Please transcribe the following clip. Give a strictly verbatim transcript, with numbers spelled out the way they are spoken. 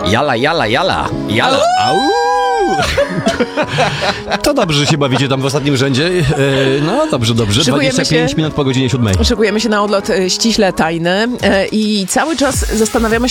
Jala, jala, jala. Jala. Au. To dobrze, że się bawicie tam w ostatnim rzędzie. No dobrze, dobrze. Szykujemy dwadzieścia pięć się, minut po godzinie siódmej. Szykujemy się na odlot ściśle tajny i cały czas zastanawiamy się,